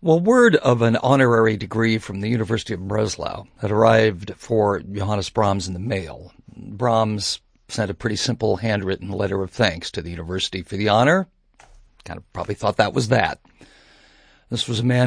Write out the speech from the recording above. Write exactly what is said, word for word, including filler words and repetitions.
Well, word of an honorary degree from the University of Breslau had arrived for Johannes Brahms in the mail. Brahms sent a pretty simple handwritten letter of thanks to the university for the honor. Kind of probably thought that was that. This was a man